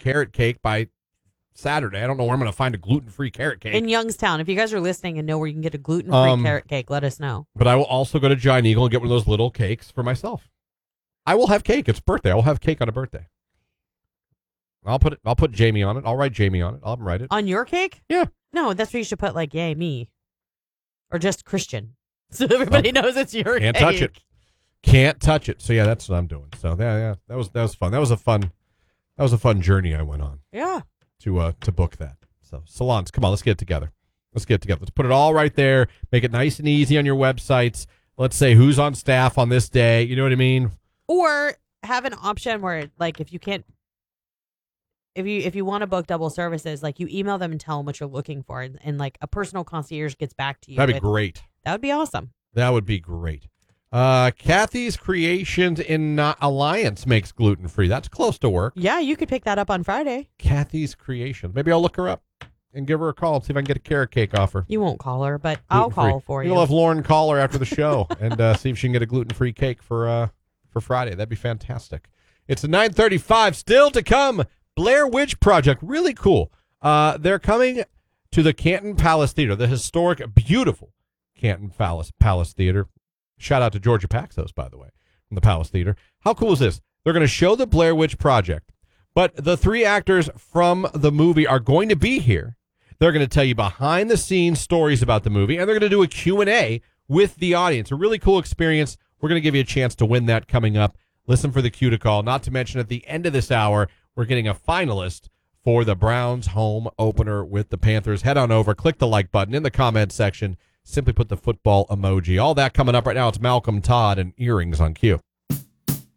carrot cake by Saturday. I don't know where I'm going to find a gluten-free carrot cake. In Youngstown. If you guys are listening and know where you can get a gluten-free carrot cake, let us know. But I will also go to Giant Eagle and get one of those little cakes for myself. I will have cake. It's birthday. I will have cake on a birthday. I'll put Jamie on it. I'll write Jamie on it. I'll write it. On your cake? Yeah. No, that's where you should put like, yay, me. Or just Christian. So everybody knows it's your Can't cake. touch it. Can't touch it. So yeah, that's what I'm doing. So yeah, that was fun. That was a fun journey I went on. Yeah. To book that. So salons, come on, let's get it together. Let's put it all right there. Make it nice and easy on your websites. Let's say who's on staff on this day. You know what I mean? Or have an option where, like, if you can't, if you want to book double services, like you email them and tell them what you're looking for, and like a personal concierge gets back to you. That'd be great. That would be awesome. That would be great. Kathy's Creations in Alliance makes gluten-free. That's close to work. Yeah, you could pick that up on Friday. Kathy's Creations. Maybe I'll look her up and give her a call and see if I can get a carrot cake off her. You won't call her, but I'll call for you. You'll have Lauren call her after the show and see if she can get a gluten-free cake for Friday. That'd be fantastic. It's a 9:35. Still to come. Blair Witch Project. Really cool. They're coming to the Canton Palace Theater, the historic, beautiful Canton Palace Theater. Shout out to Georgia Paxos, by the way, from the Palace Theater. How cool is this? They're going to show the Blair Witch Project, but the 3 actors from the movie are going to be here. They're going to tell you behind-the-scenes stories about the movie, and they're going to do a Q&A with the audience. A really cool experience. We're going to give you a chance to win that coming up. Listen for the cue to call. Not to mention, at the end of this hour, we're getting a finalist for the Browns home opener with the Panthers. Head on over, click the like button in the comments section. Simply put the football emoji. All that coming up right now. It's Malcolm Todd and Earrings on Q.